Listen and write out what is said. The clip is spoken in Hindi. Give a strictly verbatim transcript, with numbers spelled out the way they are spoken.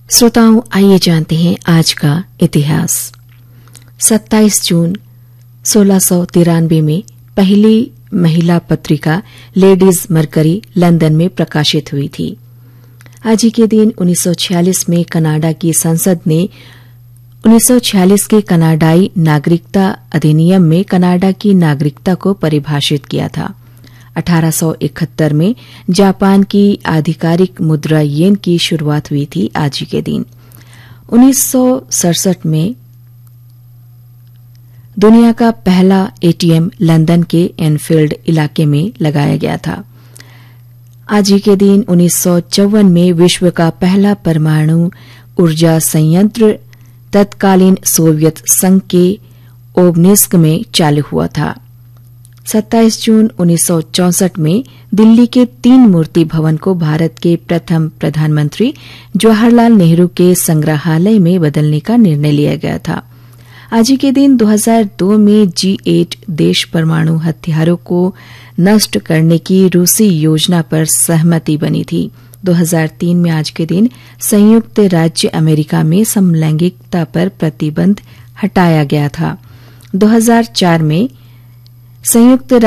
श्रोताओं, आइए जानते हैं आज का इतिहास। सत्ताईस जून सोलह सौ तिरानवे में पहली महिला पत्रिका लेडीज मरकरी लंदन में प्रकाशित हुई थी। आज ही के दिन उन्नीस सौ छियालीस में कनाडा की संसद ने उन्नीस सौ छियालीस के कनाडाई नागरिकता अधिनियम में कनाडा की नागरिकता को परिभाषित किया था। अठारह सौ इकहत्तर में जापान की आधिकारिक मुद्रा येन की शुरुआत हुई थी। आज ही के दिन उन्नीस सौ सड़सठ में दुनिया का पहला एटीएम लंदन के एनफील्ड इलाके में लगाया गया था। आज ही के दिन उन्नीस सौ चौवन में विश्व का पहला परमाणु ऊर्जा संयंत्र तत्कालीन सोवियत संघ के ओब्निस्क में चालू हुआ था। सत्ताईस जून उन्नीस सौ चौसठ में दिल्ली के तीन मूर्ति भवन को भारत के प्रथम प्रधानमंत्री जवाहरलाल नेहरू के संग्रहालय में बदलने का निर्णय लिया गया था। आज ही के दिन दो हज़ार दो में जी आठ देश परमाणु हथियारों को नष्ट करने की रूसी योजना पर सहमति बनी थी। दो हज़ार तीन में आज के दिन संयुक्त राज्य अमेरिका में समलैंगिकता पर प्रतिबंध हटाया गया था। दो हज़ार चार में संयुक्त